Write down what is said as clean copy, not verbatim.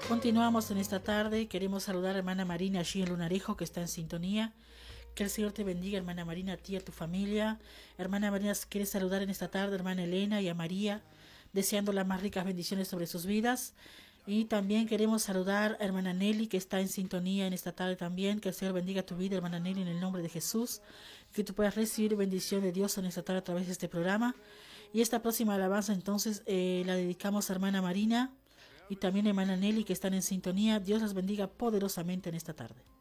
Continuamos en esta tarde. Queremos saludar a hermana Marina allí en Lunarejo, que está en sintonía. Que el Señor te bendiga, hermana Marina, a ti y a tu familia. Hermana Marina quiere saludar en esta tarde a hermana Elena y a María, deseando las más ricas bendiciones sobre sus vidas. Y también queremos saludar a hermana Nelly, que está en sintonía en esta tarde también. Que el Señor bendiga tu vida, hermana Nelly, en el nombre de Jesús. Que tú puedas recibir bendición de Dios en esta tarde a través de este programa. Y esta próxima alabanza entonces la dedicamos a hermana Marina y también a hermana Nelly, que están en sintonía. Dios las bendiga poderosamente en esta tarde.